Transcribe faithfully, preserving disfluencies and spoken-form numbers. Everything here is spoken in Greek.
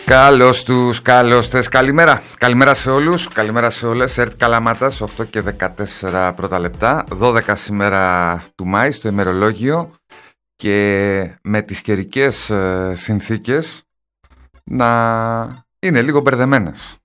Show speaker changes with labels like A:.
A: Καλώς τους, καλώς τες, καλημέρα. Καλημέρα σε όλους, καλημέρα σε όλες. ΕΡΤ Καλαμάτας, οκτώ και δεκατέσσερα πρώτα λεπτά, δώδεκα σήμερα του Μάη στο ημερολόγιο, και με τις καιρικές συνθήκες να είναι λίγο μπερδεμένες.